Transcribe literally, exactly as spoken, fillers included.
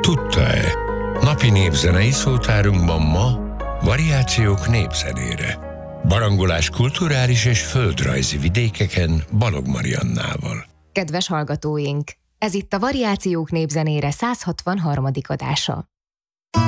Tudta-e? Napi népzenei szótárunkban ma variációk népzenére. Barangolás kulturális és földrajzi vidékeken Balog Mariannával. Kedves hallgatóink! Ez itt a Variációk népzenére száz hatvanharmadik adása.